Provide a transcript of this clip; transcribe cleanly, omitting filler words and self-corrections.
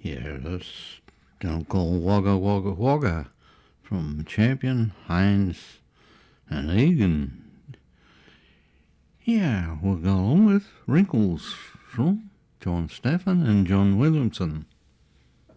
Yeah, that's don't go Wagga Wagga Wagga from Champion, Hines, and Egan. Yeah, we'll go on with Wrinkles from John Staffen and John Williamson.